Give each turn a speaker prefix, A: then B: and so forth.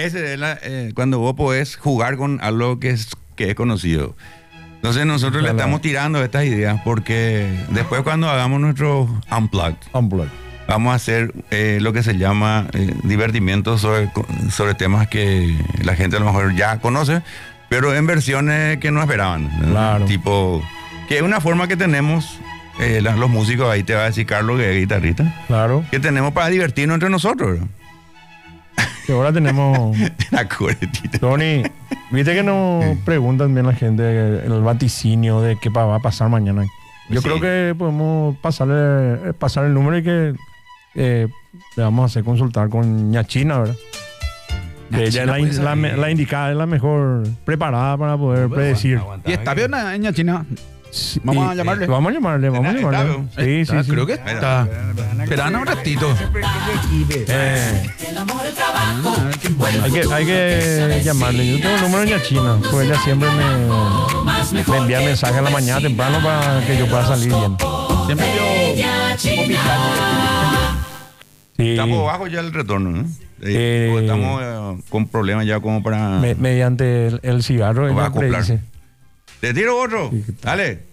A: cuando vos podés jugar con algo que es conocido. Entonces nosotros le estamos tirando estas ideas porque después cuando hagamos nuestro Unplugged. Vamos a hacer lo que se llama divertimiento sobre temas que la gente a lo mejor ya conoce, pero en versiones que no esperaban.
B: Claro.
A: Tipo, que es una forma que tenemos, los músicos, ahí te va a decir Carlos, que es guitarrista,
B: Claro.
A: que tenemos para divertirnos entre nosotros.
B: Que ahora tenemos...
A: La coretita.
B: Tony, viste que nos preguntan bien la gente el vaticinio de qué va a pasar mañana. Yo creo que podemos pasar el número y que le vamos a hacer consultar con Ñachina, ¿verdad? Que ella es la indicada, es la mejor preparada para poder predecir.
C: ¿Y está bien Ñachina?
B: Sí,
C: Vamos a llamarle.
B: Vamos a llamarle. Sí.
C: Creo que está. Esperan un ratito.
B: Hay que llamarle. Yo tengo el número de Ñachina, pues ella siempre me envía mensajes en la mañana temprano para que yo pueda salir bien.
C: Siempre
B: Sí.
A: Estamos bajo ya el retorno, ¿no? Porque estamos con problemas ya como para...
B: Mediante el cigarro, ella
A: acoplar.
B: predice.
A: Te tiro otro. Dale.